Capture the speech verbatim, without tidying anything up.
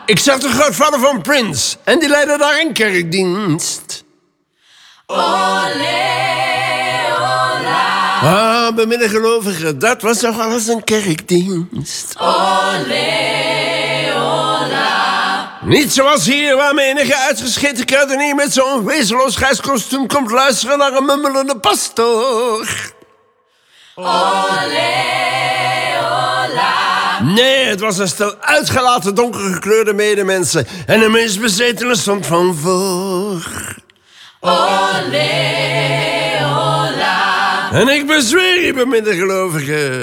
Ik zag de grootvader van Prince en die leidde daar een kerkdienst. Olé, ola. Ah, bemidden gelovigen, dat was toch wel eens een kerkdienst. Olé, ola. Niet zoals hier, waar menige uitgescheten kruidenier met zo'n wezenloos grijs kostuum komt luisteren naar een mummelende pastoor. Olé, ola. Nee, het was een stel uitgelaten donkergekleurde medemensen en de meest bezetene stond van voor. Olé, ola. En ik bezweer je, bemidden gelovigen,